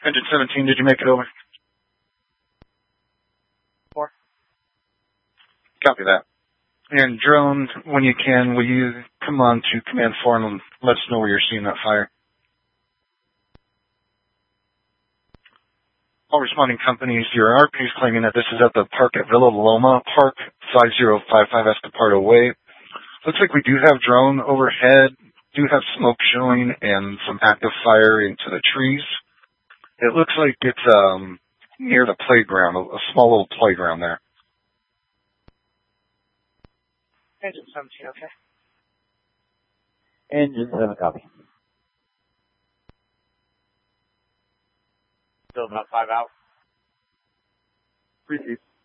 Engine 17, did you make it over? 4. Copy that. And drone, when you can, will you come on to Command 4 and let us know where you're seeing that fire? All responding companies, your RP is claiming that this is at the park at Villa Loma Park, 5055 Escopardo Way. Looks like we do have drone overhead, do have smoke showing, and some active fire into the trees. It looks like it's near the playground, a small little playground there. Engine 17, okay. Engine 7, copy. Still about 5 out. 3 feet.